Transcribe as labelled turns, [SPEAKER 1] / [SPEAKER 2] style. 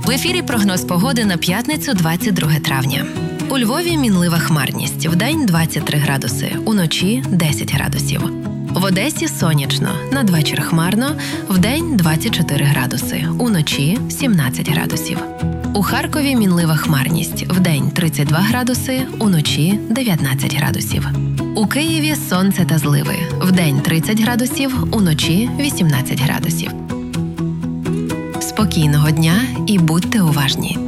[SPEAKER 1] В ефірі прогноз погоди на п'ятницю, 22 травня. У Львові мінлива хмарність. Вдень 23 градуси, уночі 10 градусів. В Одесі сонячно, надвечір хмарно, вдень 24 градуси, уночі 17 градусів. У Харкові мінлива хмарність. Вдень 32 градуси, уночі 19 градусів. У Києві сонце та зливи. Вдень 30 градусів, уночі 18 градусів. Спокійного дня і будьте уважні.